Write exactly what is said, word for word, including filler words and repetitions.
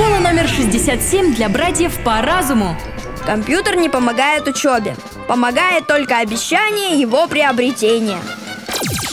Школа номер шестьдесят семь для братьев по разуму. Компьютер не помогает учебе. Помогает только обещание его приобретения.